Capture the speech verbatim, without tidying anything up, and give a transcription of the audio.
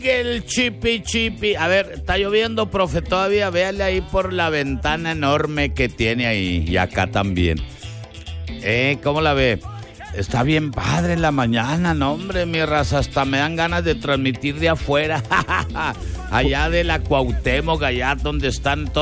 El chipi chipi. A ver, está lloviendo, profe, todavía. Véale ahí por la ventana enorme que tiene ahí. Y acá también. Eh, ¿cómo la ve? Está bien padre en la mañana, no, hombre, mi raza. Hasta me dan ganas de transmitir de afuera. Allá de la Cuauhtémoc, allá donde están todos.